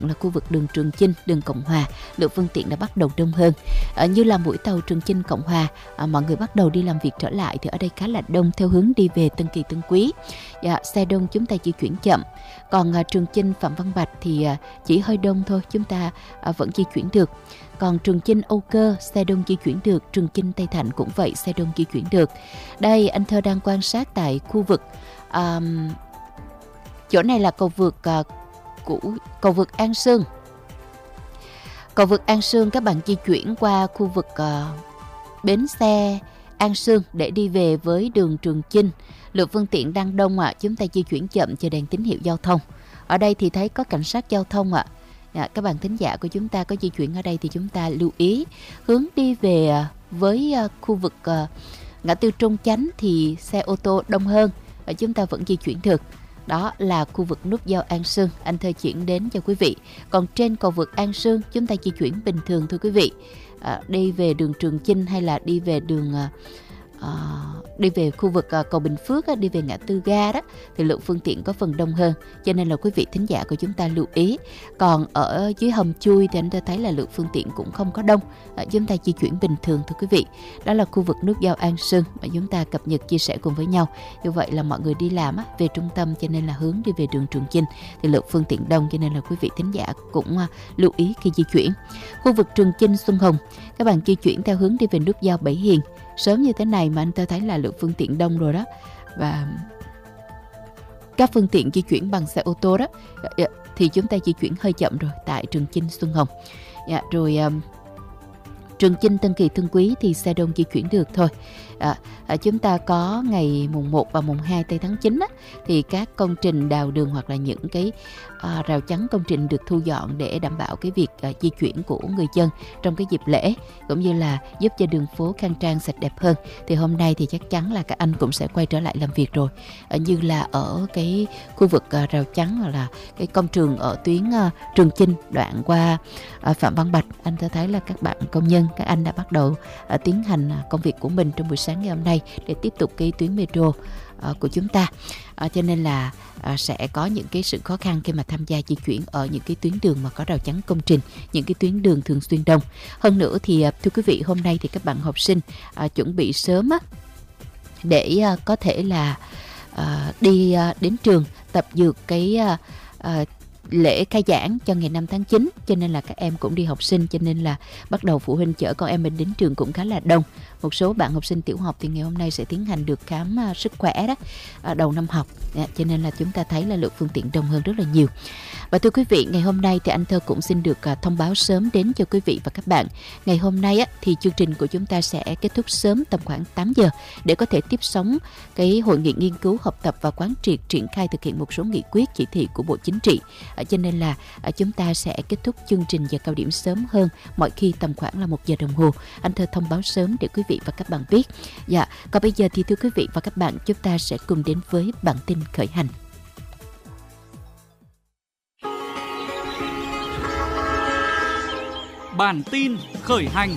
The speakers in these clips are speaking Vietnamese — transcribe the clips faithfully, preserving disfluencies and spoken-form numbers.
là khu vực đường Trường Chinh, đường Cộng Hòa, lượng phương tiện đã bắt đầu đông hơn. À, như là mũi tàu Trường Chinh Cộng Hòa, à, mọi người bắt đầu đi làm việc trở lại thì ở đây khá là đông theo hướng đi về Tân Kỳ Tân Quý. Dạ, xe đông chúng ta di chuyển chậm. Còn à, Trường Chinh Phạm Văn Bạch thì à, chỉ hơi đông thôi, chúng ta à, vẫn di chuyển được. Còn Trường Chinh Âu Cơ, xe đông di chuyển được. Trường Chinh Tây Thạnh cũng vậy, xe đông di chuyển được. Đây, anh Thơ đang quan sát tại khu vực à, chỗ này là cầu vượt à, cũ, cầu vượt An Sương. Cầu vượt An Sương, các bạn di chuyển qua khu vực uh, bến xe An Sương để đi về với đường Trường Chinh. Lượng phương tiện đang đông ạ, à. Chúng ta di chuyển chậm chờ đèn tín hiệu giao thông. Ở đây thì thấy có cảnh sát giao thông ạ. À. Các bạn thính giả của chúng ta có di chuyển ở đây thì chúng ta lưu ý hướng đi về với uh, khu vực uh, ngã tư Trung Chánh thì xe ô tô đông hơn, và chúng ta vẫn di chuyển được. Đó là khu vực nút giao An Sương, anh Thơ chuyển đến cho quý vị. Còn trên cầu vượt An Sương chúng ta di chuyển bình thường thôi quý vị. À, đi về đường Trường Chinh hay là đi về đường à, đi về khu vực à, cầu Bình Phước á, đi về ngã tư ga đó thì lượng phương tiện có phần đông hơn, cho nên là quý vị thính giả của chúng ta lưu ý. Còn ở dưới hầm chui thì anh Thơ thấy là lượng phương tiện cũng không có đông, à, chúng ta di chuyển bình thường thôi quý vị. Đó là khu vực nút giao An Sương mà chúng ta cập nhật chia sẻ cùng với nhau. Như vậy là mọi người đi làm á, về trung tâm cho nên là hướng đi về đường Trường Chinh thì lượng phương tiện đông, cho nên là quý vị thính giả cũng à, lưu ý khi di chuyển. Khu vực Trường Chinh Xuân Hồng, các bạn di chuyển theo hướng đi về nút giao Bảy Hiền. Sớm như thế này mà anh Thơ thấy là lượng phương tiện đông rồi đó, và các phương tiện di chuyển bằng xe ô tô đó thì chúng ta di chuyển hơi chậm rồi tại Trường Chinh Xuân Hồng. Dạ, rồi um, Trường Chinh Tân Kỳ Tân Quý thì xe đông di chuyển được thôi. À, à, chúng ta có ngày mùng một và mùng hai tây tháng chín á, thì các công trình đào đường hoặc là những cái à, rào chắn công trình được thu dọn để đảm bảo cái việc à, di chuyển của người dân trong cái dịp lễ, cũng như là giúp cho đường phố khang trang sạch đẹp hơn. Thì hôm nay thì chắc chắn là các anh cũng sẽ quay trở lại làm việc rồi, à, như là ở cái khu vực à, rào chắn hoặc là cái công trường ở tuyến à, Trường Chinh đoạn qua à, Phạm Văn Bạch. Anh ta thấy là các bạn công nhân, các anh đã bắt đầu à, tiến hành à, công việc của mình trong buổi sáng ngày hôm nay để tiếp tục cái tuyến metro uh, của chúng ta, uh, cho nên là uh, sẽ có những cái sự khó khăn khi mà tham gia di chuyển ở những cái tuyến đường mà có rào chắn công trình, những cái tuyến đường thường xuyên đông. Hơn nữa thì uh, thưa quý vị, hôm nay thì các bạn học sinh uh, chuẩn bị sớm á, để uh, có thể là uh, đi uh, đến trường tập dượt cái uh, uh, lễ khai giảng cho ngày năm tháng chín, cho nên là các em cũng đi học sinh, cho nên là bắt đầu phụ huynh chở con em mình đến trường cũng khá là đông. Một số bạn học sinh tiểu học thì ngày hôm nay sẽ tiến hành được khám uh, sức khỏe đó uh, đầu năm học, yeah, cho nên là chúng ta thấy là lượng phương tiện đông hơn rất là nhiều. Và thưa quý vị, ngày hôm nay thì anh Thơ cũng xin được uh, thông báo sớm đến cho quý vị và các bạn. Ngày hôm nay á, thì chương trình của chúng ta sẽ kết thúc sớm tầm khoảng tám giờ để có thể tiếp sóng cái hội nghị nghiên cứu, học tập và quán triệt triển khai thực hiện một số nghị quyết, chỉ thị của Bộ Chính trị. Uh, cho nên là uh, chúng ta sẽ kết thúc chương trình giờ cao điểm sớm hơn mọi khi tầm khoảng là một giờ đồng hồ. Anh Thơ thông báo sớm để quý vị và các bạn biết. Dạ, còn bây giờ thì thưa quý vị và các bạn, chúng ta sẽ cùng đến với bản tin khởi hành. Bản tin khởi hành.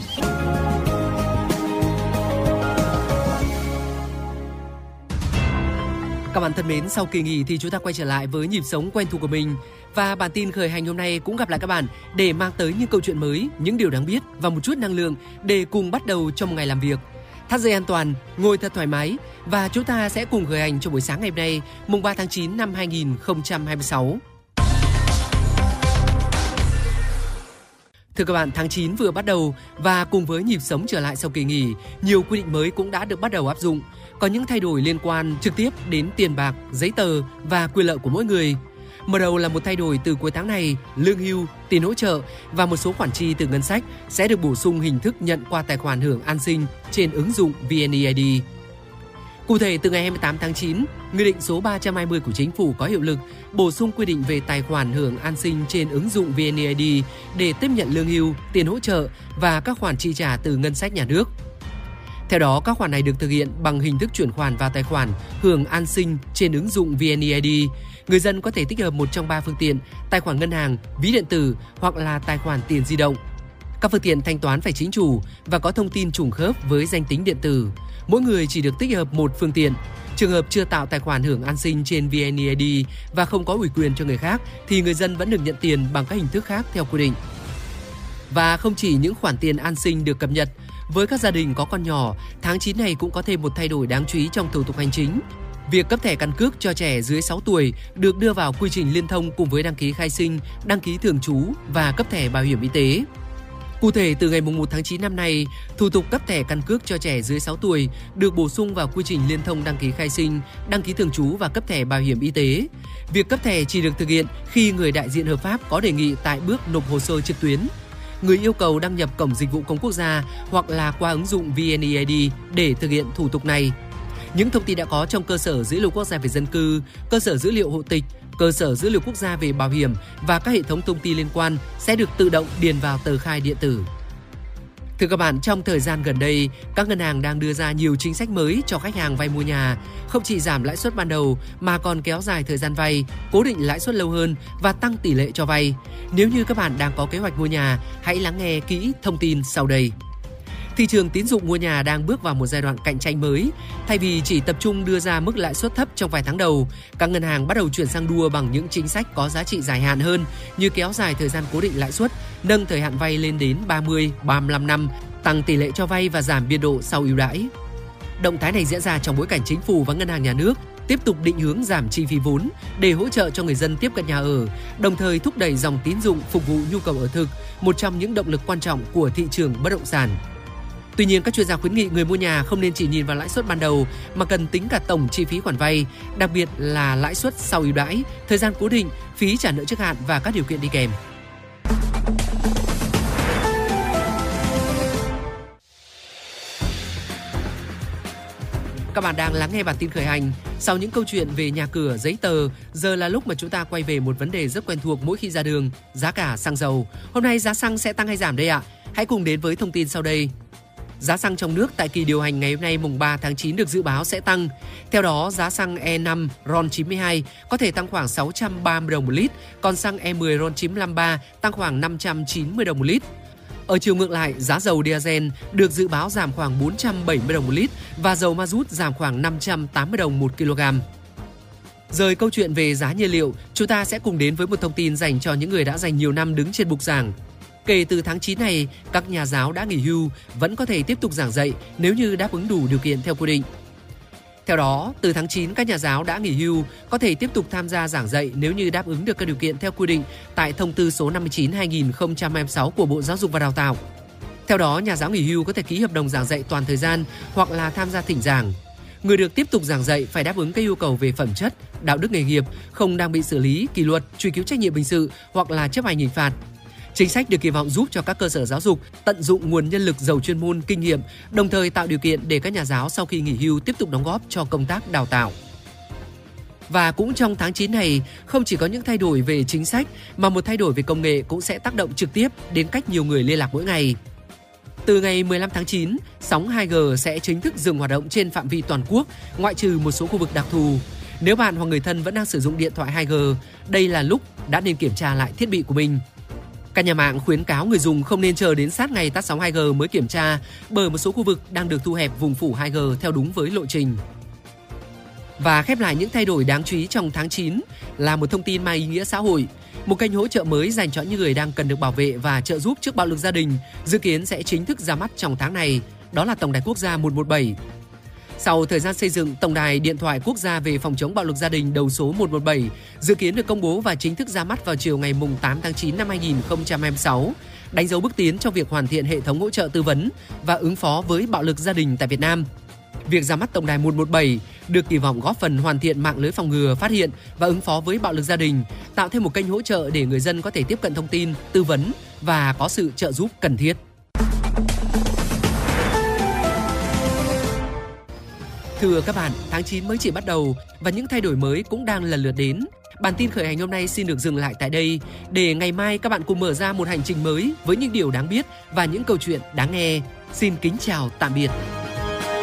Các bạn thân mến, sau kỳ nghỉ thì chúng ta quay trở lại với nhịp sống quen thuộc của mình. Và bản tin khởi hành hôm nay cũng gặp lại các bạn để mang tới những câu chuyện mới, những điều đáng biết và một chút năng lượng để cùng bắt đầu cho một ngày làm việc. Thắt dây an toàn, ngồi thật thoải mái và chúng ta sẽ cùng khởi hành cho buổi sáng ngày hôm nay, mùng ba tháng chín năm hai nghìn không trăm hai mươi sáu. Thưa các bạn, tháng chín vừa bắt đầu và cùng với nhịp sống trở lại sau kỳ nghỉ, nhiều quy định mới cũng đã được bắt đầu áp dụng. Có những thay đổi liên quan trực tiếp đến tiền bạc, giấy tờ và quyền lợi của mỗi người. Mở đầu là một thay đổi từ cuối tháng này, lương hưu, tiền hỗ trợ và một số khoản chi từ ngân sách sẽ được bổ sung hình thức nhận qua tài khoản hưởng an sinh trên ứng dụng vê en e i đê. Cụ thể, từ ngày hai mươi tám tháng chín, Nghị định số ba trăm hai mươi của Chính phủ có hiệu lực, bổ sung quy định về tài khoản hưởng an sinh trên ứng dụng vê en e i đê để tiếp nhận lương hưu, tiền hỗ trợ và các khoản chi trả từ ngân sách nhà nước. Theo đó, các khoản này được thực hiện bằng hình thức chuyển khoản vào tài khoản hưởng an sinh trên ứng dụng vê en e i đê. Người dân có thể tích hợp một trong ba phương tiện: tài khoản ngân hàng, ví điện tử hoặc là tài khoản tiền di động. Các phương tiện thanh toán phải chính chủ và có thông tin trùng khớp với danh tính điện tử. mỗi người chỉ được tích hợp một phương tiện. Trường hợp chưa tạo tài khoản hưởng an sinh trên vê en e i đê và không có ủy quyền cho người khác thì người dân vẫn được nhận tiền bằng các hình thức khác theo quy định. Và không chỉ những khoản tiền an sinh được cập nhật, với các gia đình có con nhỏ, tháng chín này cũng có thêm một thay đổi đáng chú ý trong thủ tục hành chính. Việc cấp thẻ căn cước cho trẻ dưới sáu tuổi được đưa vào quy trình liên thông cùng với đăng ký khai sinh, đăng ký thường trú và cấp thẻ bảo hiểm y tế. Cụ thể, từ ngày mùng một tháng chín năm nay, thủ tục cấp thẻ căn cước cho trẻ dưới sáu tuổi được bổ sung vào quy trình liên thông đăng ký khai sinh, đăng ký thường trú và cấp thẻ bảo hiểm y tế. Việc cấp thẻ chỉ được thực hiện khi người đại diện hợp pháp có đề nghị tại bước nộp hồ sơ trực tuyến. Người yêu cầu đăng nhập cổng dịch vụ công quốc gia hoặc là qua ứng dụng vê en e i đê để thực hiện thủ tục này. Những thông tin đã có trong cơ sở dữ liệu quốc gia về dân cư, cơ sở dữ liệu hộ tịch, cơ sở dữ liệu quốc gia về bảo hiểm và các hệ thống thông tin liên quan sẽ được tự động điền vào tờ khai điện tử. Thưa các bạn, trong thời gian gần đây, các ngân hàng đang đưa ra nhiều chính sách mới cho khách hàng vay mua nhà, không chỉ giảm lãi suất ban đầu mà còn kéo dài thời gian vay, cố định lãi suất lâu hơn và tăng tỷ lệ cho vay. Nếu như các bạn đang có kế hoạch mua nhà, hãy lắng nghe kỹ thông tin sau đây. Thị trường tín dụng mua nhà đang bước vào một giai đoạn cạnh tranh mới. Thay vì chỉ tập trung đưa ra mức lãi suất thấp trong vài tháng đầu, các ngân hàng bắt đầu chuyển sang đua bằng những chính sách có giá trị dài hạn hơn như kéo dài thời gian cố định lãi suất, nâng thời hạn vay lên đến ba mươi, ba mươi lăm năm, tăng tỷ lệ cho vay và giảm biên độ sau ưu đãi. Động thái này diễn ra trong bối cảnh chính phủ và ngân hàng nhà nước tiếp tục định hướng giảm chi phí vốn để hỗ trợ cho người dân tiếp cận nhà ở, đồng thời thúc đẩy dòng tín dụng phục vụ nhu cầu ở thực, một trong những động lực quan trọng của thị trường bất động sản. Tuy nhiên, các chuyên gia khuyến nghị người mua nhà không nên chỉ nhìn vào lãi suất ban đầu mà cần tính cả tổng chi phí khoản vay, đặc biệt là lãi suất sau ưu đãi, thời gian cố định, phí trả nợ trước hạn và các điều kiện đi kèm. Các bạn đang lắng nghe bản tin khởi hành. Sau những câu chuyện về nhà cửa, giấy tờ, giờ là lúc mà chúng ta quay về một vấn đề rất quen thuộc mỗi khi ra đường, giá cả xăng dầu. Hôm nay giá xăng sẽ tăng hay giảm đây ạ? Hãy cùng đến với thông tin sau đây. Giá xăng trong nước tại kỳ điều hành ngày hôm nay mùng ba tháng chín được dự báo sẽ tăng. Theo đó, giá xăng E năm RON chín mươi hai có thể tăng khoảng sáu trăm ba mươi đồng một lít, còn xăng E mười RON chín năm ba tăng khoảng năm trăm chín mươi đồng một lít. Ở chiều ngược lại, giá dầu diesel được dự báo giảm khoảng bốn trăm bảy mươi đồng một lít và dầu ma rút giảm khoảng năm trăm tám mươi đồng một kg. Rời câu chuyện về giá nhiên liệu, chúng ta sẽ cùng đến với một thông tin dành cho những người đã dành nhiều năm đứng trên bục giảng. Kể từ tháng chín này, các nhà giáo đã nghỉ hưu vẫn có thể tiếp tục giảng dạy nếu như đáp ứng đủ điều kiện theo quy định. Theo đó, từ tháng chín, các nhà giáo đã nghỉ hưu có thể tiếp tục tham gia giảng dạy nếu như đáp ứng được các điều kiện theo quy định tại Thông tư số năm mươi chín trên hai nghìn không trăm hai mươi sáu của Bộ Giáo dục và Đào tạo. Theo đó, nhà giáo nghỉ hưu có thể ký hợp đồng giảng dạy toàn thời gian hoặc là tham gia thỉnh giảng. Người được tiếp tục giảng dạy phải đáp ứng các yêu cầu về phẩm chất, đạo đức nghề nghiệp, không đang bị xử lý, kỷ luật, truy cứu trách nhiệm hình sự hoặc là chấp hành hình phạt. Chính sách được kỳ vọng giúp cho các cơ sở giáo dục tận dụng nguồn nhân lực giàu chuyên môn, kinh nghiệm, đồng thời tạo điều kiện để các nhà giáo sau khi nghỉ hưu tiếp tục đóng góp cho công tác đào tạo. Và cũng trong tháng chín này, không chỉ có những thay đổi về chính sách mà một thay đổi về công nghệ cũng sẽ tác động trực tiếp đến cách nhiều người liên lạc mỗi ngày. Từ ngày mười lăm tháng chín, sóng hai G sẽ chính thức dừng hoạt động trên phạm vi toàn quốc, ngoại trừ một số khu vực đặc thù. Nếu bạn hoặc người thân vẫn đang sử dụng điện thoại hai G, đây là lúc đã nên kiểm tra lại thiết bị của mình. Các nhà mạng khuyến cáo người dùng không nên chờ đến sát ngày tắt sóng hai G mới kiểm tra, bởi một số khu vực đang được thu hẹp vùng phủ hai G theo đúng với lộ trình. Và khép lại những thay đổi đáng chú ý trong tháng chín là một thông tin mang ý nghĩa xã hội. Một kênh hỗ trợ mới dành cho những người đang cần được bảo vệ và trợ giúp trước bạo lực gia đình dự kiến sẽ chính thức ra mắt trong tháng này, đó là Tổng đài Quốc gia một một bảy. Sau thời gian xây dựng, Tổng đài Điện thoại Quốc gia về phòng chống bạo lực gia đình đầu số một một bảy dự kiến được công bố và chính thức ra mắt vào chiều ngày mùng tám tháng chín năm hai nghìn không trăm hai mươi sáu, đánh dấu bước tiến trong việc hoàn thiện hệ thống hỗ trợ tư vấn và ứng phó với bạo lực gia đình tại Việt Nam. Việc ra mắt Tổng đài một một bảy được kỳ vọng góp phần hoàn thiện mạng lưới phòng ngừa, phát hiện và ứng phó với bạo lực gia đình, tạo thêm một kênh hỗ trợ để người dân có thể tiếp cận thông tin, tư vấn và có sự trợ giúp cần thiết. Thưa các bạn, tháng chín mới chỉ bắt đầu và những thay đổi mới cũng đang lần lượt đến. Bản tin khởi hành hôm nay xin được dừng lại tại đây để ngày mai các bạn cùng mở ra một hành trình mới với những điều đáng biết và những câu chuyện đáng nghe. Xin kính chào tạm biệt.